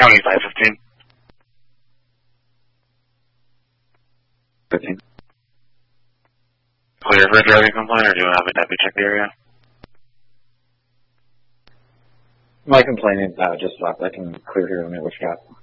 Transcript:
County 515. 15. Clear for a driving complaint, or do you have a deputy check the area? My complaint is just left. I can clear here and what you got.